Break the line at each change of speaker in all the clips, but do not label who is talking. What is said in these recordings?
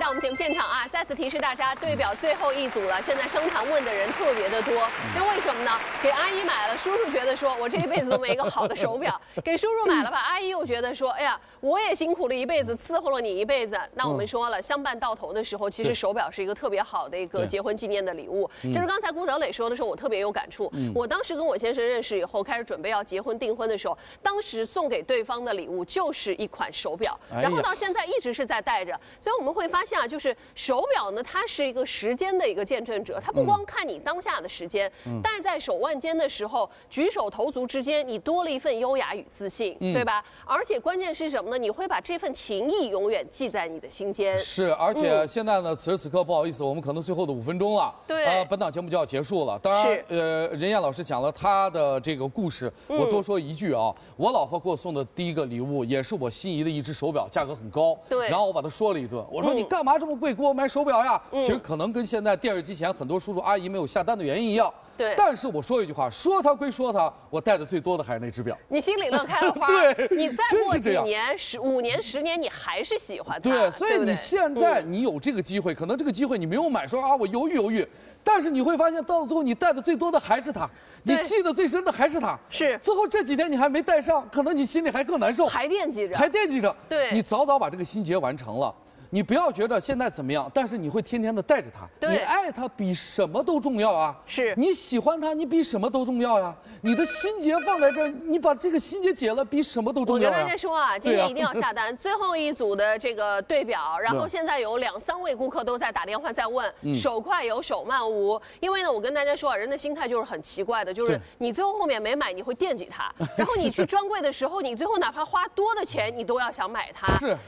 在我们节目现场啊，再次提示大家，对表最后一组了。现在商谈问的人特别的多，那为什么呢？给阿姨买了，叔叔觉得说我这一辈子都没一个好的手表；给叔叔买了吧，阿姨又觉得说，哎呀，我也辛苦了一辈子，伺候了你一辈子。那我们说了，相伴到头的时候，其实手表是一个特别好的一个结婚纪念的礼物。其实刚才顾德磊说的时候，我特别有感触。我当时跟我先生认识以后，开始准备要结婚订婚的时候，当时送给对方的礼物就是一款手表，然后到现在一直是在戴着。所以我们会发现啊，就是手表呢，它是一个时间的一个见证者，它不光看你当下的时间，戴在手腕间的时候，举手投足之间，你多了一份优雅与自信，对吧？而且关键是什么呢？你会把这份情谊永远记在你的心间。
是，而且现在呢，此时此刻不好意思，我们可能最后的5分钟了，
对，
本档节目就要结束了。当然，任燕老师讲了他的这个故事，我多说一句啊，我老婆给我送的第一个礼物也是我心仪的一只手表，价格很高，
对，
然后我把它说了一顿，我说你干嘛这么贵给我买手表呀？其实可能跟现在电视机前很多叔叔阿姨没有下单的原因一样。
对，
但是我说一句话，说它归说它，我戴的最多的还是那只表。
你心里乐开了花，
对，
你再过几年，5年、10年，你还是喜欢它。
对，所以你现在你有这个机会，可能这个机会你没有买，说啊我犹豫，但是你会发现到最后你戴的最多的还是它，你记得最深的还是它。
是，
最后这几天你还没戴上，可能你心里还更难受，
还惦记着。
对，你早早把这个心结完成了。你不要觉得现在怎么样，但是你会天天的带着它。你爱它比什么都重要啊！
是
你喜欢它，你比什么都重要呀！你的心结放在这儿，你把这个心结解了，比什么都重要。
我跟大家说啊，今天一定要下单。最后一组的这个对表，然后现在有2、3位顾客都在打电话在问，手快有，手慢无。因为呢，我跟大家说啊，人的心态就是很奇怪的，就是你最后面没买，你会惦记它，然后你去专柜的时候，你最后哪怕花多的钱，你都要想买它。
是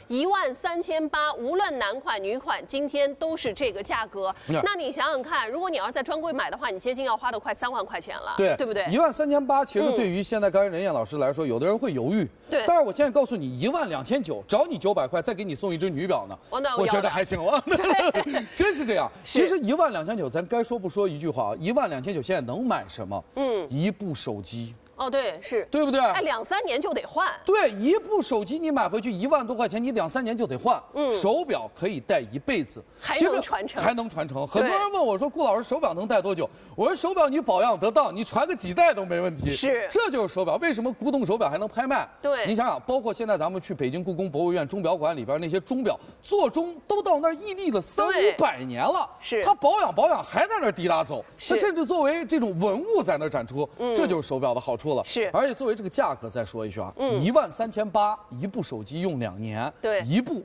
13800，无论男款女款，今天都是这个价格。那你想想看，如果你要是在专柜买的话，你接近要花的快3万块钱了，对不对
？13800，其实对于现在刚才任燕老师来说，有的人会犹豫。
对，
但是我现在告诉你，12900，找你900块，再给你送一只女表呢，我觉得还行了。真是这样。其实12900，咱该说不说一句话啊，12900现在能买什么？一部手机。
哦，对，是
对不对？
哎，2、3年就得换。
对，一部手机你买回去1万多块钱，你2、3年就得换。手表可以戴一辈子，
还能传承。
很多人问我说，顾老师手表能戴多久？我说手表你保养得当，你传个几代都没问题。
是，
这就是手表。为什么古董手表还能拍卖？
对，
你想想，包括现在咱们去北京故宫博物院钟表馆里边那些钟表，做钟都到那儿屹立了300、500年了，
是
它保养还在那儿滴答走，它甚至作为这种文物在那儿展出，这就是手表的好处了。
是，
而且作为这个价格再说一句啊，13800一部手机用2年，
对，
一部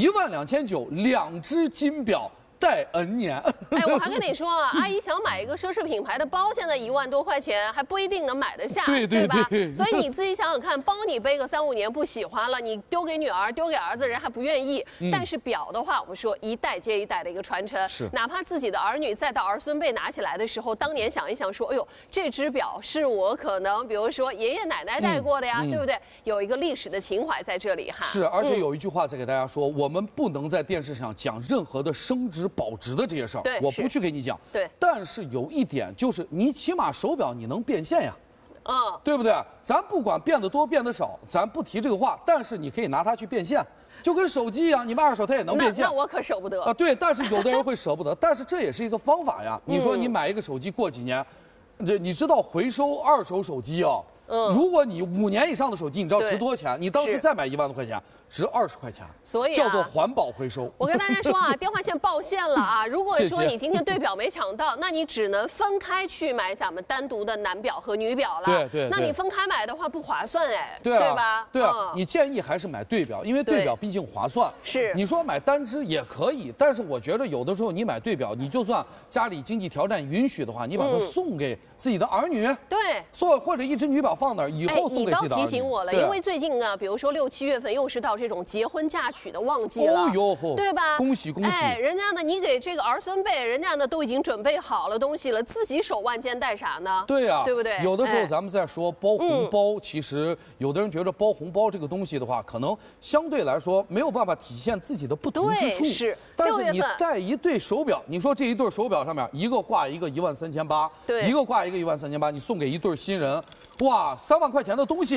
12900，2只金表。戴 N 年，
哎，我还跟你说啊，阿姨想买一个奢侈品牌的包，现在1万多块钱还不一定能买得下，对吧？所以你自己想想看，包你背个3、5年不喜欢了，你丢给女儿、丢给儿子，人还不愿意。但是表的话，我们说一代接一代的一个传承，
是
哪怕自己的儿女再到儿孙辈拿起来的时候，当年想一想说，哎呦，这只表是我可能比如说爷爷奶奶戴过的呀，对不对？有一个历史的情怀在这里哈。
是，而且有一句话再给大家说，我们不能在电视上讲任何的升值保值的这些事儿，我不去给你讲。
对，
但是有一点就是，你起码手表你能变现呀，对不对？咱不管变得多变得少，咱不提这个话，但是你可以拿它去变现，就跟手机一样，你卖2手它也能变现。
那我可舍不得
啊。对，但是有的人会舍不得，但是这也是一个方法呀。你说你买一个手机过几年，你知道回收2手手机啊？如果你5年以上的手机，你知道值多少钱？你当时再买1万多块钱，值20块钱，
所以
叫做环保回收。
我跟大家说啊，电话线报线了啊！如果说你今天对表没抢到，那你只能分开去买咱们单独的男表和女表了。
对。
那你分开买的话不划算哎，
对
吧？
对啊，你建议还是买对表，因为对表毕竟划算。
是，
你说买单只也可以，但是我觉得有的时候你买对表，你就算家里经济条件允许的话，你把它送给自己的儿女。
对，
或者一只女表放那儿，以后送给自己的儿女。
你倒提醒我了，因为最近啊，比如说6、7月份又是到这种结婚嫁娶的旺季了，对吧？
恭喜恭喜！
哎，人家呢，你给这个儿孙辈，人家呢都已经准备好了东西了，自己手腕间带啥呢？
对呀，
对不对？
有的时候咱们在说包红包，其实有的人觉得包红包这个东西的话，可能相对来说没有办法体现自己的不同之处。
是，
但是你戴一对手表，你说这一对手表上面一个挂一个13800，
对，
一个挂一个13800，你送给一对新人，哇，3万块钱的东西啊！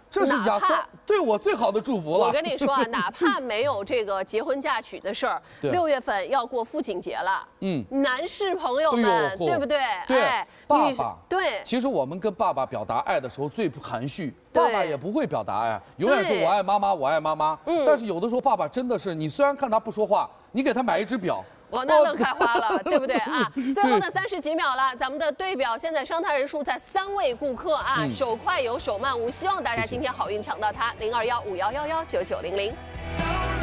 这是亚瑟对我最好的祝福了。
我跟你说啊，哪怕没有这个结婚嫁娶的事儿，6月份要过父亲节了，男士朋友们，对不对？
对，爸爸，
对，
其实我们跟爸爸表达爱的时候最含蓄，爸爸也不会表达爱，永远是我爱妈妈，我爱妈妈。但是有的时候爸爸真的是，你虽然看他不说话，你给他买一只表。
哦，那更开花了，对不对啊？最后的30几秒了，咱们的对表现在商台人数在3位顾客啊，手快有手慢无，希望大家今天好运抢到它，0215111990。